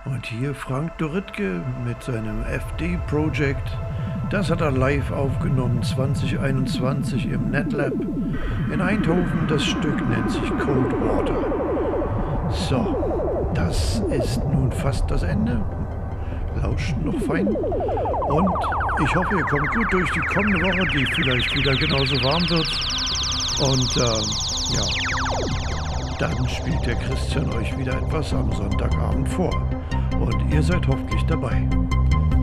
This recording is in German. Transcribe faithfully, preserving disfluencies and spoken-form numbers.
Und hier Frank Dorittke mit seinem F D-Project. Das hat er live aufgenommen zwanzig einundzwanzig im NetLab in Eindhoven. Das Stück nennt sich Cold Water. So, das ist nun fast das Ende. Lauscht noch fein. Und ich hoffe, ihr kommt gut durch die kommende Woche, die vielleicht wieder genauso warm wird. Und ähm, ja, dann spielt der Christian euch wieder etwas am Sonntagabend vor. Und ihr seid hoffentlich dabei.